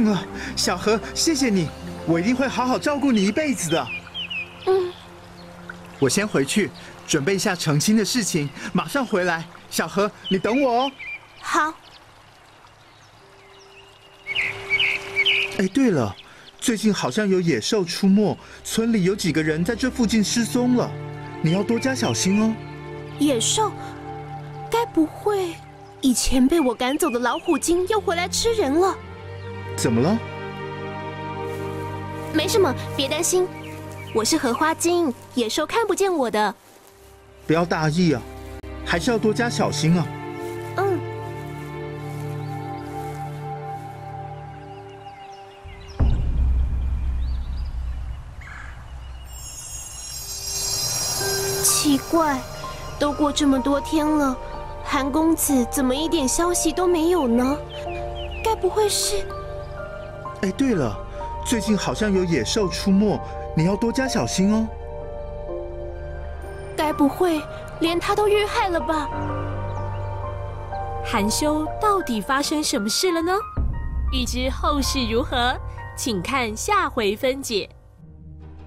幸了，小禾，谢谢你，我一定会好好照顾你一辈子的。我先回去准备一下成亲的事情，马上回来。小禾，你等我哦。 好。 哎，对了，最近好像有野兽出没，村里有几个人在这附近失踪了，你要多加小心哦。 野兽？该不会以前被我赶走的老虎精又回来吃人了？ 怎么了？ 没什么，别担心，我是荷花精，野兽看不见我的。 不要大意啊，还是要多加小心啊。 奇怪，都过这么多天了，韩公子怎么一点消息都没有呢？该不会是…… 哎，对了，最近好像有野兽出没，你要多加小心哦。 该不会连他都遇害了吧？ 韩修到底发生什么事了呢？欲知后事如何，请看下回分解。